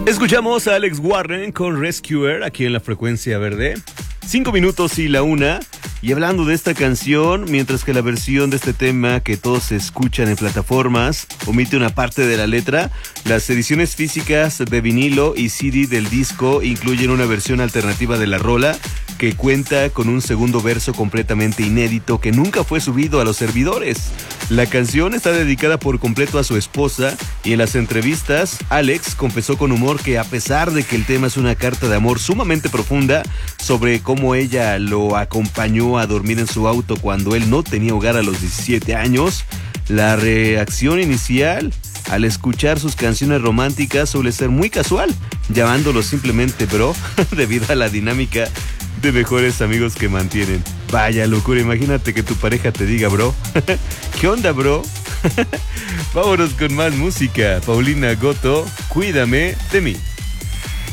Escuchamos a Alex Warren con Rescuer aquí en la Frecuencia Verde. 5 minutos y la 1. Y hablando de esta canción, mientras que la versión de este tema que todos se escuchan en plataformas omite una parte de la letra, las ediciones físicas de vinilo y CD del disco incluyen una versión alternativa de la rola que cuenta con un segundo verso completamente inédito que nunca fue subido a los servidores. La canción está dedicada por completo a su esposa y en las entrevistas Alex confesó con humor que a pesar de que el tema es una carta de amor sumamente profunda sobre cómo ella lo acompañó a dormir en su auto cuando él no tenía hogar a los 17 años, la reacción inicial al escuchar sus canciones románticas suele ser muy casual, llamándolo simplemente bro, debido a la dinámica de mejores amigos que mantienen. Vaya locura, imagínate que tu pareja te diga bro. ¿Qué onda, bro? Vámonos con más música. Paulina Goto, Cuídame de mí.